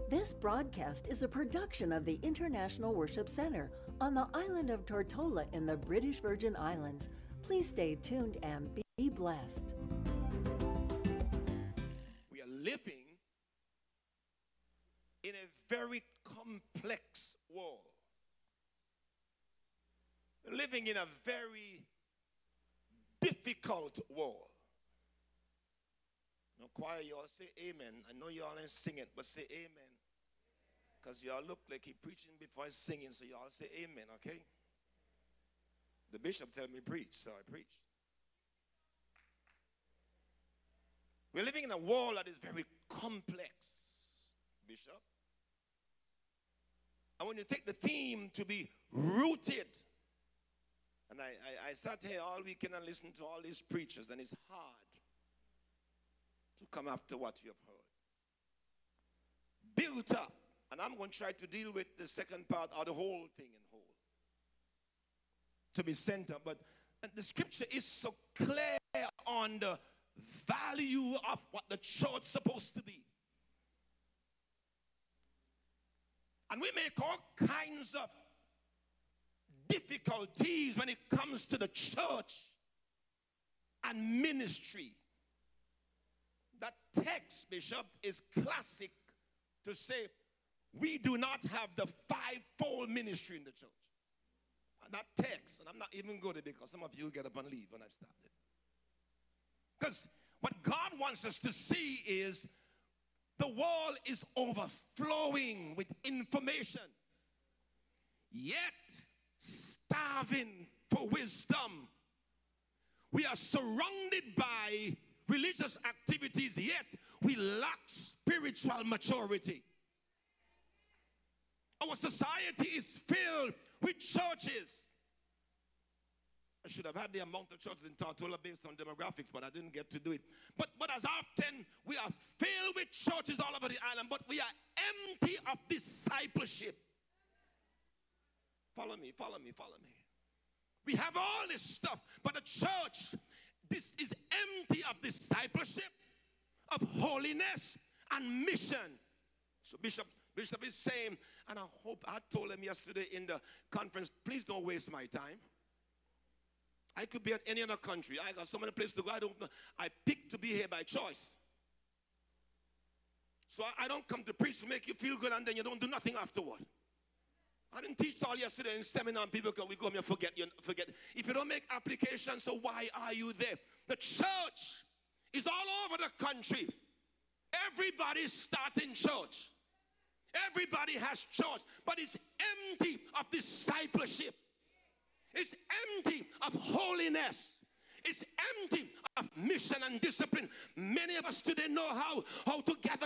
This broadcast is a production of the International Worship Center on the island of Tortola in the British Virgin Islands. Please stay tuned and be blessed. We are living in a very complex world. We're living in a very difficult world. Now, choir, you all say amen. I know you all ain't sing it, but say amen. Because you all look like he preaching before he's singing, so you all say amen, okay? The bishop tell me preach, so I preach. We're living in a world that is very complex, Bishop. And when you take the theme to be rooted, and I sat here all weekend and listened to all these preachers, and it's hard to come after what you have heard. Built up. And I'm going to try to deal with the second part or the whole thing in whole. To be centered. But the scripture is so clear on the value of what the church is supposed to be. And we make all kinds of difficulties when it comes to the church and ministry. That text, Bishop, is classic to say we do not have the fivefold ministry in the church. And that text, and I'm not even going to because some of you get up and leave when I've started. Because what God wants us to see is the world is overflowing with information, yet starving for wisdom. We are surrounded by religious activities, yet we lack spiritual maturity. Our society is filled with churches. I should have had the amount of churches in Tortola based on demographics, but I didn't get to do it. But as often, we are filled with churches all over the island, but we are empty of discipleship. Follow me, follow me, follow me. We have all this stuff, but the church, this is empty of discipleship, of holiness, and mission. So Bishop is saying, and I told him yesterday in the conference, please don't waste my time. I could be at any other country. I got so many places to go. I don't know. I picked to be here by choice. So I don't come to preach to make you feel good and then you don't do nothing afterward. I didn't teach all yesterday in seminar and people can we go and forget. If you don't make application, so why are you there? The church is all over the country. Everybody's starting church. Everybody has church, but it's empty of discipleship. It's empty of holiness. It's empty of mission and discipline. Many of us today know how to gather